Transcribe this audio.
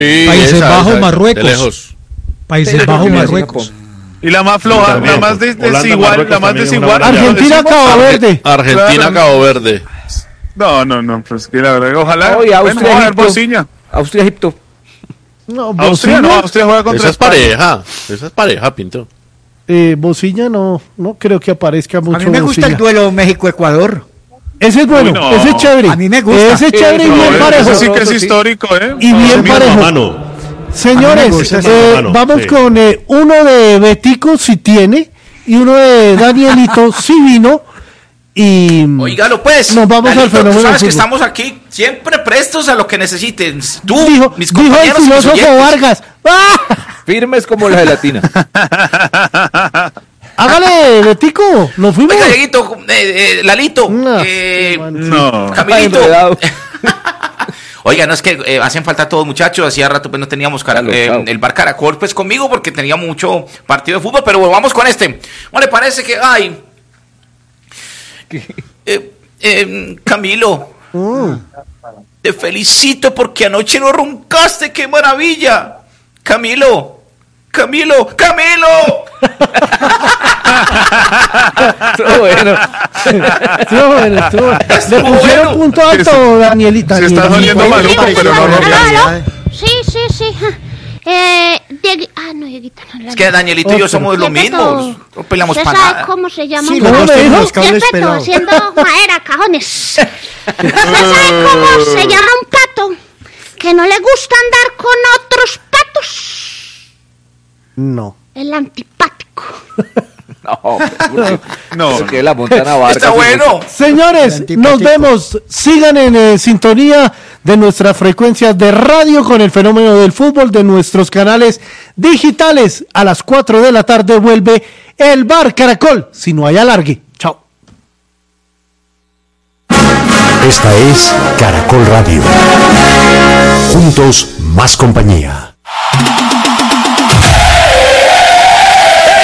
Sí, Países Bajos, de Marruecos. lejos. Países Bajos, Marruecos. Y la más floja, la más desigual. Argentina, Cabo Verde. Argentina, Cabo Verde. No, pues que la verdad, ojalá. Oye, Austria, bueno, Egipto. Bociña. Austria, Egipto. No, Austria juega contra Esa es pareja, Pinto. Bociña no creo que aparezca mucho. A mí me gusta el duelo México-Ecuador. Ese es bueno, Uy, no. ese es chévere. A mí me gusta. Ese es chévere y bien parejo. Ese sí que es histórico, Y bien parejo. Señores, vamos con uno de Betico si tiene y uno de Danielito si vino. Y Óigalo pues, nos vamos Lalito, al fenómeno. tú sabes que del fútbol. estamos aquí siempre prestos a lo que necesiten. Tú, Dijo mis el compañeros y mis filósofo oyentes. Vargas. ¡Ah! Firmes como la gelatina. Hágale, Betico, nos fuimos. Oiga, Dieguito, Lalito, No. Camilito. Enredado. Oiga, no es que hacen falta todos muchachos, hacía rato pues no teníamos el bar Caracol pues conmigo porque tenía mucho partido de fútbol, pero bueno, vamos con este. ¿No le parece que Camilo, te felicito porque anoche no roncaste, qué maravilla. Camilo. Estuvo bueno. Le pusieron punto alto, Danielita. Se está doliendo maluco, pero no ¿Aló? Sí. No, Dieguito, no. Es que Danielito y yo somos los mismos. No peleamos ¿Usted para sabe nada. cómo se llama? Sí, los dos tienen los cables pelados. Haciendo madera, cajones. ¿Usted sabe cómo se llama un pato que no le gusta andar con otros patos? No. El antipático. No. Que la Montana Vargas. Está bueno. Señores, nos vemos. Sigan en sintonía de nuestras frecuencias de radio con el fenómeno del fútbol, de nuestros canales digitales. A las 4 de la tarde vuelve el Bar Caracol, si no hay alargue. Chao. Esta es Caracol Radio. Juntos, más compañía.